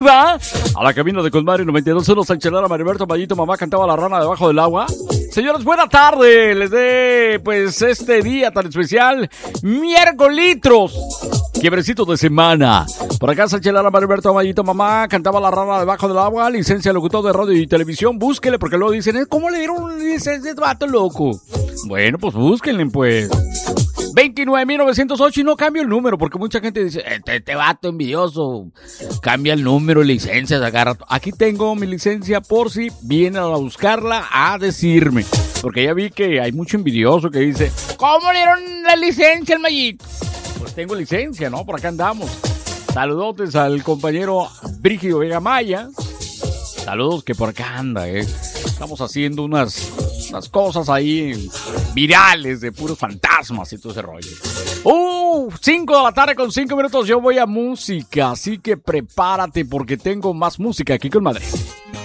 saluda a la cabina de Colmar 92.1, Sanchelara, Mariberto, Mayito, mamá cantaba la rana debajo del agua. Señores, buena tarde, les dé pues este día tan especial, miércolitros, quiebrecito de semana. Por acá Sanchelara, Mariberto, Mayito, mamá cantaba la rana debajo del agua, licencia de locutor de radio y televisión, búsquele porque luego dicen, ¿cómo le dieron licencia a este vato loco? Bueno, pues búsquenle pues. 29.908 y no cambio el número porque mucha gente dice, este vato envidioso, cambia el número y licencias a cada rato. Aquí tengo mi licencia por si vienen a buscarla a decirme, porque ya vi que hay mucho envidioso que dice, ¿cómo le dieron la licencia al Mayito? Pues tengo licencia, ¿no? Por acá andamos. Saludotes al compañero Brígido Vega Maya. Saludos que por acá anda, Estamos haciendo unas cosas ahí virales de puros fantasmas y todo ese rollo. 5 de la tarde con 5 minutos. Yo voy a música, así que prepárate porque tengo más música aquí con Madrid.